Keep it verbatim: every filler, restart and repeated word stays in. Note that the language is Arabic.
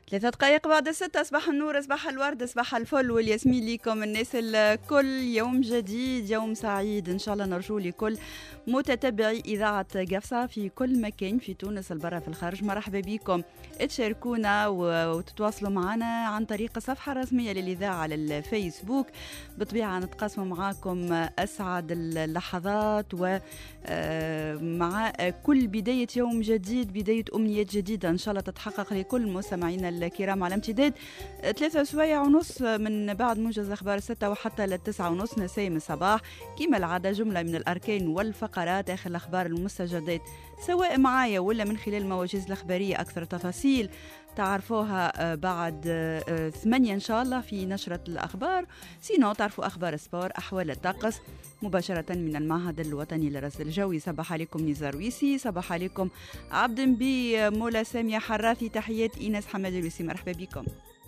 ثلاثة دقائق بعد الستة. صباح النور، صباح الورد، صباح الفل والياسمين ليكم الناس الكل. يوم جديد، يوم سعيد إن شاء الله نرجو لكل متتبعي إذاعة قفصة في كل مكان في تونس البرة في الخارج. مرحبا بكم، تشاركونا وتتواصلوا معنا عن طريق الصفحة الرسمية للإذاعة على الفيسبوك. بطبيعة نتقاسم معاكم أسعد اللحظات ومع كل بداية يوم جديد، بداية أمنيات جديدة إن شاء الله تتحقق لكل مستمعينا الكرام على امتداد ثلاثة سوايع ونص من بعد موجز أخبار الستة وحتى للتسعة ونص نساء الصباح. كما العادة جملة من الأركان والفقرات، آخر الأخبار المستجدات سواء معايا ولا من خلال المواجز الأخبارية. أكثر تفاصيل تعرفوها بعد ثمانية إن شاء الله في نشرة الأخبار. سينو تعرفوا أخبار السبور، أحوال الطقس مباشرة من المعهد الوطني للرصد الجوي. صباح عليكم نزار ويسي، صباح عليكم عبد بي، مولا سامية حراثي، تحيات إيناس حماد الويسي. مرحبا بكم.